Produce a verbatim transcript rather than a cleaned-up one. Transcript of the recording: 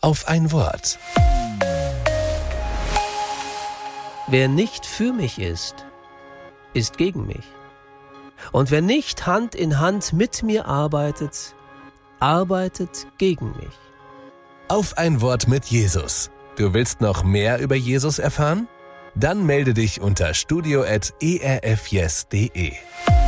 Auf ein Wort. Wer nicht für mich ist, ist gegen mich. Und wer nicht Hand in Hand mit mir arbeitet, arbeitet gegen mich. Auf ein Wort mit Jesus. Du willst noch mehr über Jesus erfahren? Dann melde dich unter studio at e r f yes punkt d e.